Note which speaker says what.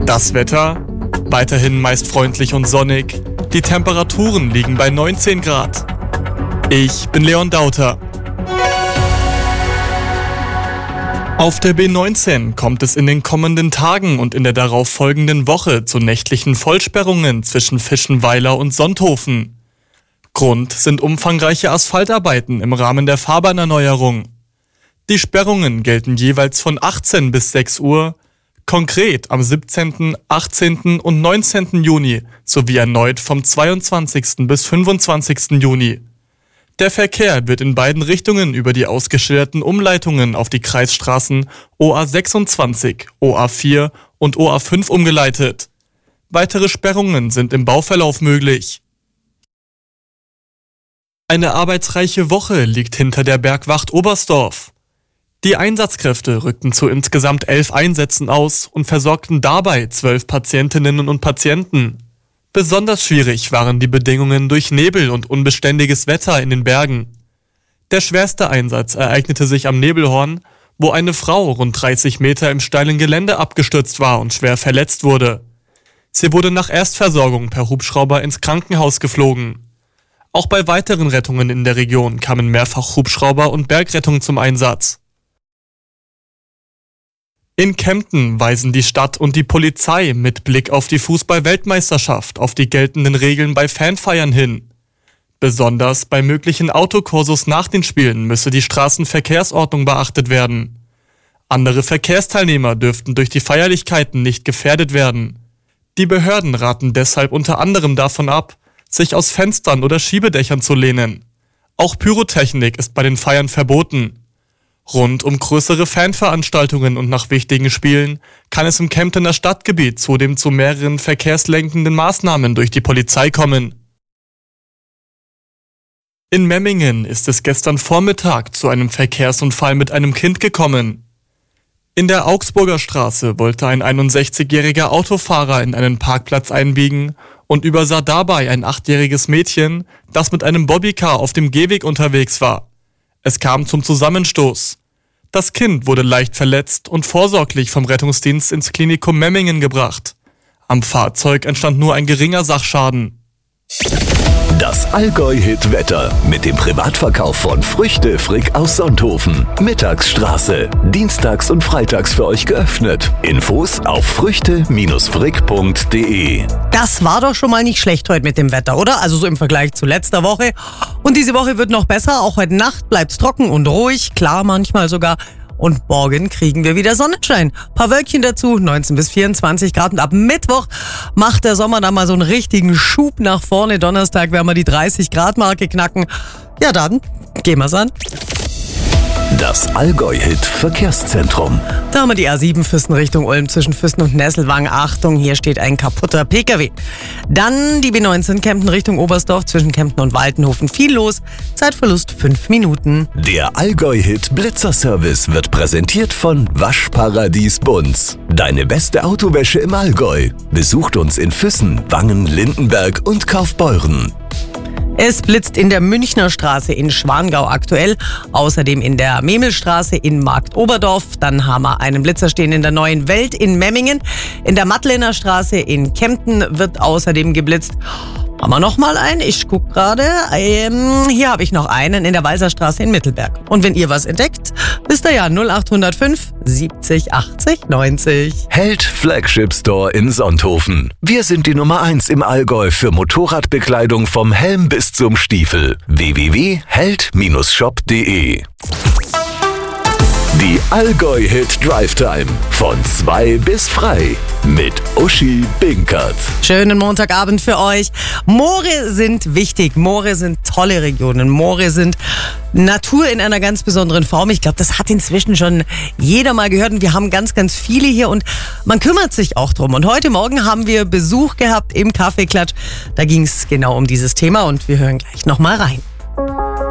Speaker 1: Das Wetter? Weiterhin meist freundlich und sonnig. Die Temperaturen liegen bei 19 Grad. Ich bin Leon Dauter. Auf der B19 kommt es in den kommenden Tagen und in der darauffolgenden Woche zu nächtlichen Vollsperrungen zwischen Fischenweiler und Sonthofen. Grund sind umfangreiche Asphaltarbeiten im Rahmen der Fahrbahnerneuerung. Die Sperrungen gelten jeweils von 18 bis 6 Uhr, konkret am 17., 18. und 19. Juni sowie erneut vom 22. bis 25. Juni. Der Verkehr wird in beiden Richtungen über die ausgeschilderten Umleitungen auf die Kreisstraßen OA26, OA4 und OA5 umgeleitet. Weitere Sperrungen sind im Bauverlauf möglich. Eine arbeitsreiche Woche liegt hinter der Bergwacht Oberstdorf. Die Einsatzkräfte rückten zu insgesamt 11 Einsätzen aus und versorgten dabei 12 Patientinnen und Patienten. Besonders schwierig waren die Bedingungen durch Nebel und unbeständiges Wetter in den Bergen. Der schwerste Einsatz ereignete sich am Nebelhorn, wo eine Frau rund 30 Meter im steilen Gelände abgestürzt war und schwer verletzt wurde. Sie wurde nach Erstversorgung per Hubschrauber ins Krankenhaus geflogen. Auch bei weiteren Rettungen in der Region kamen mehrfach Hubschrauber und Bergrettung zum Einsatz. In Kempten weisen die Stadt und die Polizei mit Blick auf die Fußball-Weltmeisterschaft auf die geltenden Regeln bei Fanfeiern hin. Besonders bei möglichen Autokursus nach den Spielen müsse die Straßenverkehrsordnung beachtet werden. Andere Verkehrsteilnehmer dürften durch die Feierlichkeiten nicht gefährdet werden. Die Behörden raten deshalb unter anderem davon ab, sich aus Fenstern oder Schiebedächern zu lehnen. Auch Pyrotechnik ist bei den Feiern verboten. Rund um größere Fanveranstaltungen und nach wichtigen Spielen kann es im Kemptener Stadtgebiet zudem zu mehreren verkehrslenkenden Maßnahmen durch die Polizei kommen. In Memmingen ist es gestern Vormittag zu einem Verkehrsunfall mit einem Kind gekommen. In der Augsburger Straße wollte ein 61-jähriger Autofahrer in einen Parkplatz einbiegen und übersah dabei ein 8-jähriges Mädchen, das mit einem Bobbycar auf dem Gehweg unterwegs war. Es kam zum Zusammenstoß. Das Kind wurde leicht verletzt und vorsorglich vom Rettungsdienst ins Klinikum Memmingen gebracht. Am Fahrzeug entstand nur ein geringer Sachschaden.
Speaker 2: Das Allgäu-Hit-Wetter mit dem Privatverkauf von Früchte Frick aus Sonthofen. Mittagsstraße. Dienstags und freitags für euch geöffnet. Infos auf früchte-frick.de.
Speaker 3: Das war doch schon mal nicht schlecht heute mit dem Wetter, oder? Also so im Vergleich zu letzter Woche. Und diese Woche wird noch besser. Auch heute Nacht bleibt's trocken und ruhig. Klar, manchmal sogar. Und morgen kriegen wir wieder Sonnenschein. Ein paar Wölkchen dazu, 19 bis 24 Grad. Und ab Mittwoch macht der Sommer dann mal so einen richtigen Schub nach vorne. Donnerstag werden wir die 30-Grad-Marke knacken. Ja, dann gehen wir's an.
Speaker 2: Das Allgäu-Hit-Verkehrszentrum.
Speaker 3: Da haben wir die A7 Füssen Richtung Ulm zwischen Füssen und Nesselwang. Achtung, hier steht ein kaputter PKW. Dann die B19 Kempten Richtung Oberstdorf zwischen Kempten und Waltenhofen. Viel los, Zeitverlust 5 Minuten.
Speaker 2: Der Allgäu-Hit Blitzerservice wird präsentiert von Waschparadies Bunz. Deine beste Autowäsche im Allgäu. Besucht uns in Füssen, Wangen, Lindenberg und Kaufbeuren.
Speaker 3: Es blitzt in der Münchner Straße in Schwangau aktuell, außerdem in der Memelstraße in Marktoberdorf. Dann haben wir einen Blitzer stehen in der Neuen Welt in Memmingen. In der Mattlener Straße in Kempten wird außerdem geblitzt. Haben wir noch mal einen? Ich gucke gerade. Hier habe ich noch einen in der Walserstraße in Mittelberg. Und wenn ihr was entdeckt, wisst ihr ja 0805 70 80 90.
Speaker 2: Held Flagship Store in Sonthofen. Wir sind die Nummer 1 im Allgäu für Motorradbekleidung vom Helm bis zum Stiefel. www.held-shop.de. Die Allgäu-Hit Drive Time von 2 bis frei mit Uschi Binkert.
Speaker 3: Schönen Montagabend für euch. Moore sind wichtig. Moore sind tolle Regionen. Moore sind Natur in einer ganz besonderen Form. Ich glaube, das hat inzwischen schon jeder mal gehört. Und wir haben ganz, ganz viele hier und man kümmert sich auch drum. Und heute Morgen haben wir Besuch gehabt im Kaffeeklatsch. Da ging es genau um dieses Thema und wir hören gleich nochmal rein.